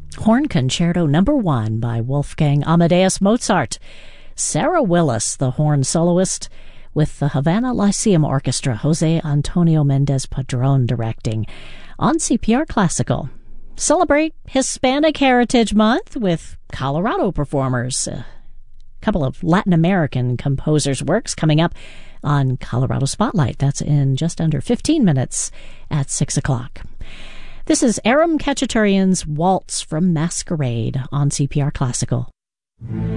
Horn Concerto No. 1 by Wolfgang Amadeus Mozart. Sarah Willis, the horn soloist, with the Havana Lyceum Orchestra, Jose Antonio Mendez Padron directing, on CPR Classical. Celebrate Hispanic Heritage Month with Colorado performers. A couple of Latin American composers' works coming up on Colorado Spotlight. That's in just under 15 minutes at 6 o'clock. This is Aram Khachaturian's Waltz from Masquerade on CPR Classical.